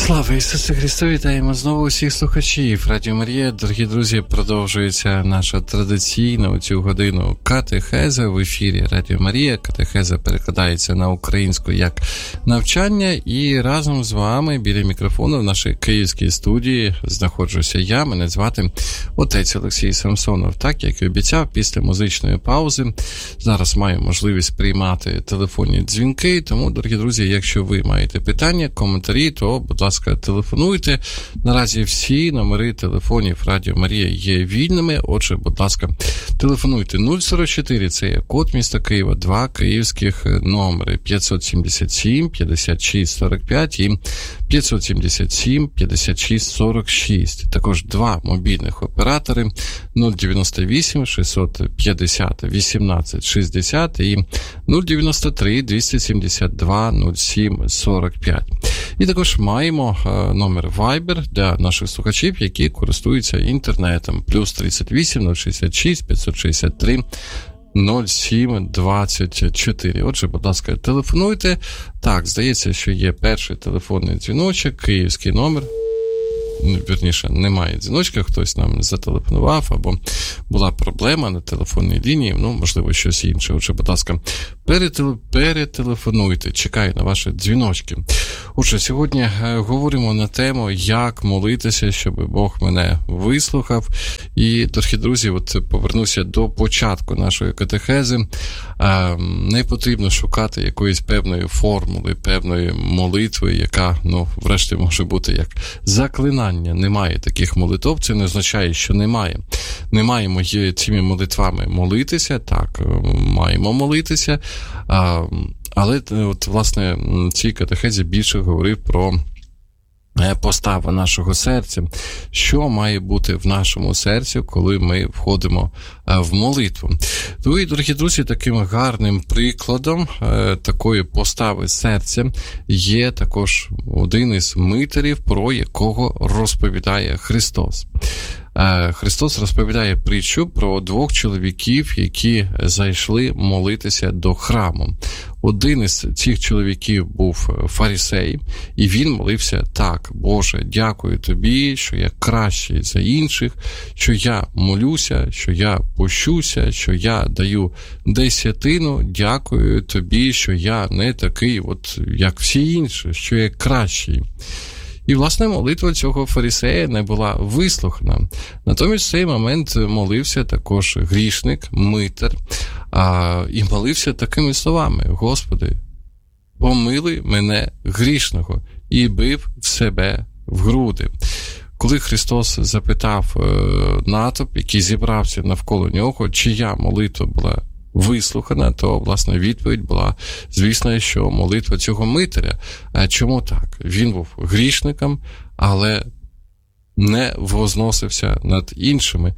Слава Ісусу Христу! Вітаємо знову усіх слухачів Радіо Марія. Дорогі друзі, продовжується наша традиційна у цю годину катехеза в ефірі Радіо Марія. Катехеза перекладається на українську як навчання, і разом з вами біля мікрофону в нашій київській студії знаходжуся я. Мене звати отець Олексій Самсонов. Так, як і обіцяв, після музичної паузи зараз маю можливість приймати телефонні дзвінки, тому, дорогі друзі, якщо ви маєте питання, коментарі, то, будь ласка, телефонуйте. Наразі всі номери телефонів Радіо Марія є вільними. Отже, будь ласка, телефонуйте. 044, це є код міста Києва, 2 київських номери. 577 56 45 і 577 56 46. Також 2 мобільних оператори 098 650 18 60 і 093 272 07 45. І також маємо номер Viber для наших слухачів, які користуються інтернетом. Плюс 38 066 563 07 24. Отже, будь ласка, телефонуйте. Так, здається, що є перший телефонний дзвіночок, київський номер. Вірніше, немає дзвіночка, хтось нам зателефонував, або була проблема на телефонній лінії, можливо, щось інше. Отже, будь ласка, перетелефонуйте, чекаю на ваші дзвіночки. Отже, сьогодні говоримо на тему, як молитися, щоб Бог мене вислухав. І, дорогі друзі, повернуся до початку нашої катехези. Не потрібно шукати якоїсь певної формули, певної молитви, яка, врешті, може бути як заклинання. Немає таких молитв, це не означає, що немає. Не маємо цими молитвами молитися, так, маємо молитися, але, власне, в цій катехезі більше говорив про поставу нашого серця, що має бути в нашому серці, коли ми входимо в молитву. Ну і, дорогі друзі, таким гарним прикладом такої постави серця є також один із митарів, про якого розповідає Христос. Христос розповідає притчу про 2 чоловіків, які зайшли молитися до храму. Один із цих чоловіків був фарисей, і він молився так: Боже, дякую Тобі, що я кращий за інших, що я молюся, що я пощуся, що я даю десятину, дякую Тобі, що я не такий, як всі інші, що я кращий. І, власне, молитва цього фарисея не була вислухана. Натомість в цей момент молився також грішник, митар, і молився такими словами: Господи, помилуй мене грішного, і бив в себе в груди. Коли Христос запитав натовп, який зібрався навколо нього, чия молитва була вислухана, то, власне, відповідь була, звісно, що молитва цього митаря. А чому так? Він був грішником, але не возносився над іншими,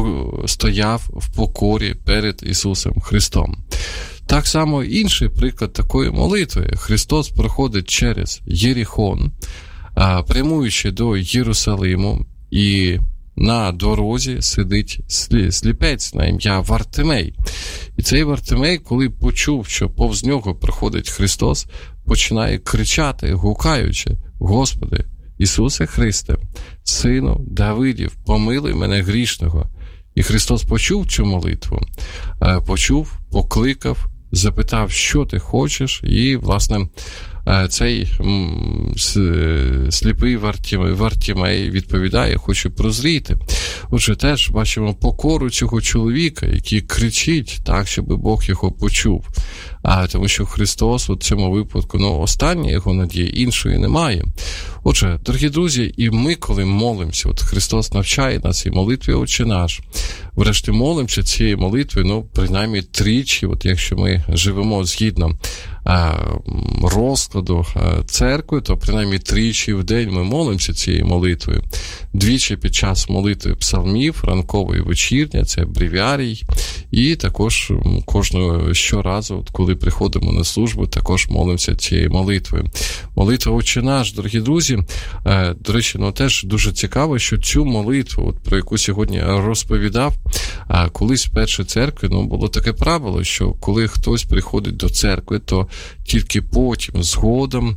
стояв в покорі перед Ісусом Христом. Так само інший приклад такої молитви. Христос проходить через Єріхон, прямуючи до Єрусалиму, і на дорозі сидить сліпець на ім'я Вартимей. І цей Вартимей, коли почув, що повз нього проходить Христос, починає кричати, гукаючи: Господи, Ісусе Христе, Сину Давидів, помилуй мене грішного. І Христос почув цю молитву, почув, покликав, запитав, що ти хочеш, і, власне, цей сліпий Вартімей відповідає: хочу прозріти. Отже, теж бачимо покору цього чоловіка, який кричить так, щоб Бог його почув. Тому що Христос у цьому випадку, остання його надія, іншої немає. Отже, дорогі друзі, і ми, коли молимося, Христос навчає нас і молитві Отче наш. Врешті молимося цієї молитви, принаймні тричі, якщо ми живемо згідно розкладу церкви, то принаймні тричі в день ми молимося цією молитвою. Двічі під час молитви псалмів, ранкової і вечірня, це бревіарій, і також щоразу, коли приходимо на службу, також молимося цією молитвою. Молитва Отче наш, дорогі друзі, до речі, теж дуже цікаво, що цю молитву, про яку сьогодні розповідав, колись в першій церкві, було таке правило, що коли хтось приходить до церкви, то тільки потім, згодом,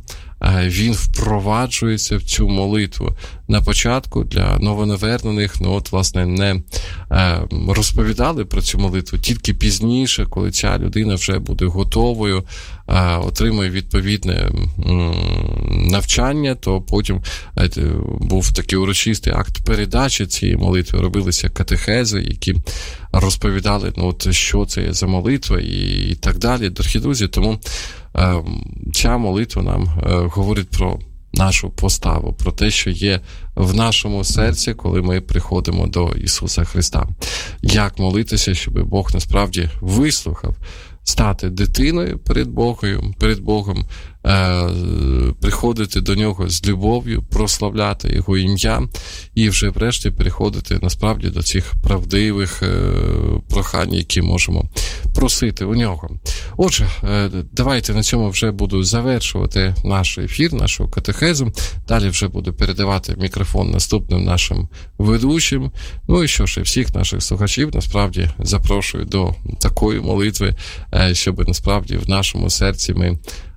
він впроваджується в цю молитву. На початку для новонавернених, власне, не розповідали про цю молитву, тільки пізніше, коли ця людина вже буде готовою, отримує відповідне навчання, то потім був такий урочистий акт передачі цієї молитви, робилися катехези, які розповідали, що це є за молитва і так далі. Дорогі друзі, тому ця молитва нам говорить про нашу поставу, про те, що є в нашому серці, коли ми приходимо до Ісуса Христа. Як молитися, щоб Бог насправді вислухав, стати дитиною перед Богом, приходити до Нього з любов'ю, прославляти Його ім'я і вже врешті переходити насправді до цих правдивих прохань, які можемо просити у Нього. Отже, давайте на цьому вже буду завершувати наш ефір, нашу катехезу. Далі вже буду передавати мікрофон наступним нашим ведучим. І що ж, всіх наших слухачів насправді запрошую до такої молитви, щоб насправді в нашому серці ми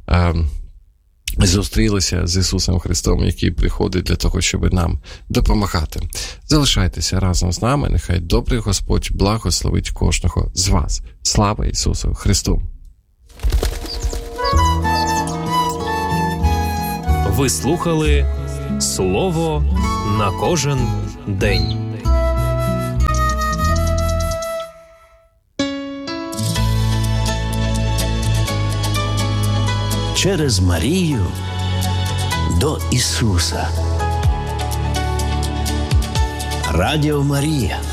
зустрілися з Ісусом Христом, який приходить для того, щоб нам допомагати. Залишайтеся разом з нами, нехай добрий Господь благословить кожного з вас. Слава Ісусу Христу! Ви слухали «Слово на кожен день». Через Марію до Ісуса. Радіо Марія.